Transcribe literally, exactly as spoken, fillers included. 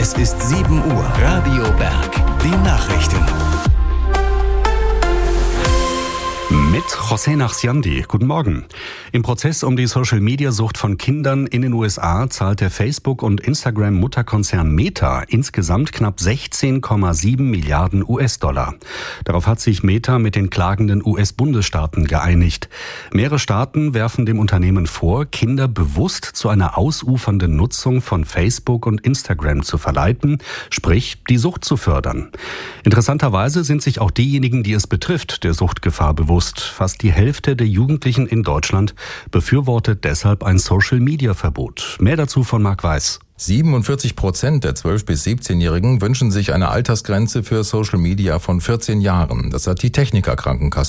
Es ist sieben Uhr. Radio Berg. Die Nachrichten. Mit José Nachsiandi. Guten Morgen. Im Prozess um die Social-Media-Sucht von Kindern in den U S A zahlt der Facebook- und Instagram-Mutterkonzern Meta insgesamt knapp sechzehn Komma sieben Milliarden U S-Dollar. Darauf hat sich Meta mit den klagenden U S-Bundesstaaten geeinigt. Mehrere Staaten werfen dem Unternehmen vor, Kinder bewusst zu einer ausufernden Nutzung von Facebook und Instagram zu verleiten, sprich die Sucht zu fördern. Interessanterweise sind sich auch diejenigen, die es betrifft, der Suchtgefahr bewusst. Fast die Hälfte der Jugendlichen in Deutschland befürwortet deshalb ein Social-Media-Verbot. Mehr dazu von Marc Weiß. siebenundvierzig Prozent der zwölf- bis siebzehnjährigen wünschen sich eine Altersgrenze für Social Media von vierzehn Jahren. Das hat die Techniker Krankenkasse